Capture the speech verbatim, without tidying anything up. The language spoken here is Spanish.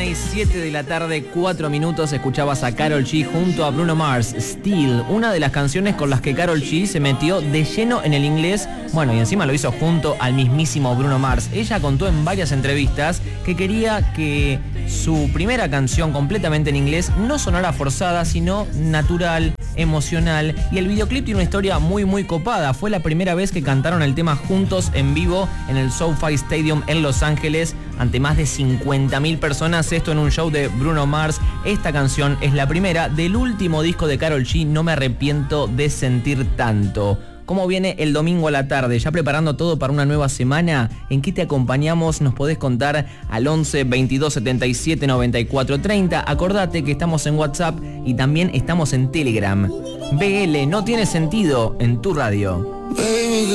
y siete de la tarde, cuatro minutos, escuchabas a Karol G junto a Bruno Mars, Still, una de las canciones con las que Karol G se metió de lleno en el inglés, bueno, y encima lo hizo junto al mismísimo Bruno Mars. Ella contó en varias entrevistas que quería que su primera canción completamente en inglés no sonara forzada, sino natural, emocional, y el videoclip tiene una historia muy muy copada. Fue la primera vez que cantaron el tema juntos en vivo en el SoFi Stadium en Los Ángeles ante más de cincuenta mil personas, esto en un show de Bruno Mars. Esta canción es la primera del último disco de Karol G, No me arrepiento de sentir tanto. ¿Cómo viene el domingo a la tarde? ¿Ya preparando todo para una nueva semana? ¿En qué te acompañamos? Nos podés contar al once, veintidós, setenta y siete, noventa y cuatro, treinta. Acordate que estamos en WhatsApp y también estamos en Telegram. B L, no tiene sentido, en tu radio. Baby,